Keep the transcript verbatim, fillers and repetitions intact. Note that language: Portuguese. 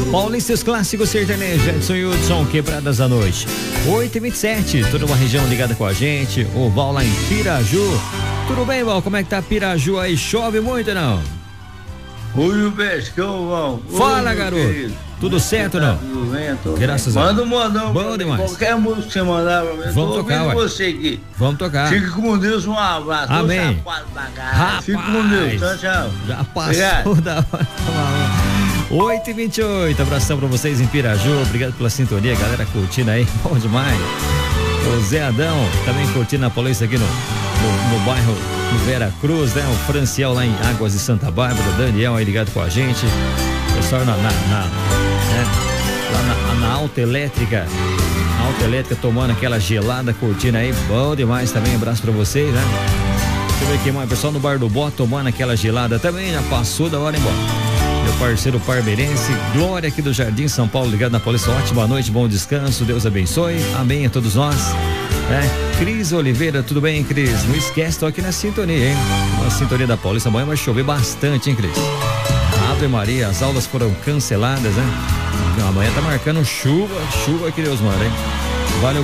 Paulistas Clássicos Sertanejo, Edson e Hudson, Quebradas da Noite. oito e vinte e sete, toda uma região ligada com a gente. O Val lá em Piraju. Tudo bem, Val? Como é que tá Piraju aí? Chove muito, não? Oi, o Pescão, Val. Fala, garoto. Querido. Tudo certo, não? Tudo bem, tô Graças bem. a Deus. Manda um modão. Bom demais. Qualquer música que você mandar pra mim. Vamos tocar, ué. você aqui. Vamos tocar. Fique com Deus, um abraço. Amém. Rapaz, fique com Deus, tchau, tchau. Já passou da hora. oito e vinte e oito, abração pra vocês em Piraju, obrigado pela sintonia, galera curtindo aí, bom demais. O Zé Adão, também curtindo a polícia aqui no, no, no bairro do Vera Cruz, né? O Franciel lá em Águas de Santa Bárbara, o Daniel aí ligado com a gente, o pessoal na, na, na, né? lá na, na Alta Elétrica, a Alta Elétrica tomando aquela gelada, curtindo aí, bom demais também, abraço pra vocês, né? Deixa eu ver aqui mais, o pessoal no Bar do Bó tomando aquela gelada também, já passou da hora embora. Meu parceiro parmeirense, Glória aqui do Jardim São Paulo, ligado na polícia, ótima noite, bom descanso, Deus abençoe, amém a todos nós. É, Cris Oliveira, tudo bem, Cris? Não esquece, tô aqui na sintonia, hein? Na sintonia da Polícia, amanhã vai chover bastante, hein, Cris? Ave Maria, as aulas foram canceladas, né? Amanhã tá marcando chuva, chuva que Deus manda, hein? Valeu.